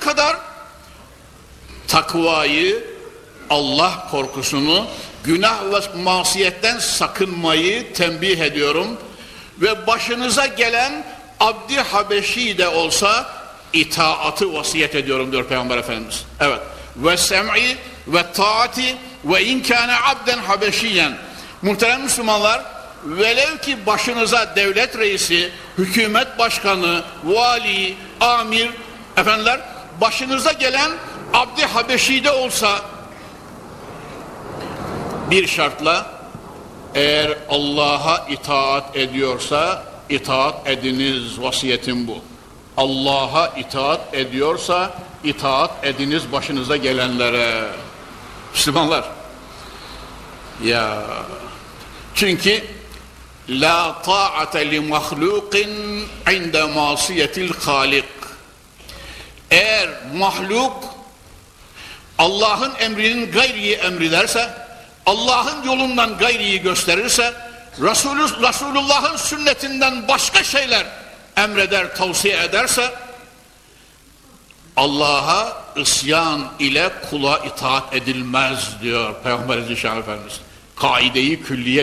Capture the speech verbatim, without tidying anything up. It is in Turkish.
kadar takvayı, Allah korkusunu, günah ve masiyetten sakınmayı tembih ediyorum. Ve başınıza gelen Abdi Habeşi de olsa itaatı vasiyet ediyorum diyor Peygamber Efendimiz. Evet. Ve sem'i ve taati ve inkâne abden habeşiyen. Muhterem Müslümanlar, velev ki başınıza devlet reisi, hükümet başkanı, vali, amir, efendiler, başınıza gelen Abdi Habeşi de olsa bir şartla, eğer Allah'a itaat ediyorsa itaat ediniz, vasiyetim bu. Allah'a itaat ediyorsa itaat ediniz başınıza gelenlere. Müslümanlar, ya çünkü la ta'ate li mahlukin inde masiyetil halik. Eğer mahluk Allah'ın emrinin gayriyi emrilerse, Allah'ın yolundan gayriyi gösterirse, Resulü, Resulullah'ın sünnetinden başka şeyler emreder, tavsiye ederse, Allah'a isyan ile kula itaat edilmez diyor Peygamber Zişan Efendimiz. Kaide-i külliye